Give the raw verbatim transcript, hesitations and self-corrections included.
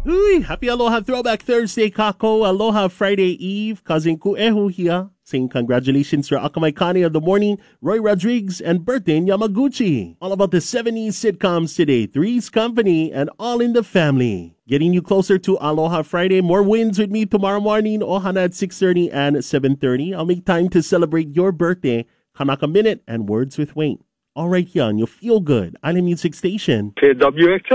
Uy, happy Aloha Throwback Thursday, Kako. Aloha Friday Eve. Cousin Kuehu here. Saying congratulations to Akamai Kani of the morning, Roy Rodriguez, and birthday Yamaguchi. All about the seventies sitcoms today. Three's Company and All in the Family. Getting you closer to Aloha Friday. More wins with me tomorrow morning. Ohana at six thirty and seven thirty. I'll make time to celebrate your birthday. Kanaka Minute and Words with Wayne. All right, here on your Feel Good Island Music Station. K W X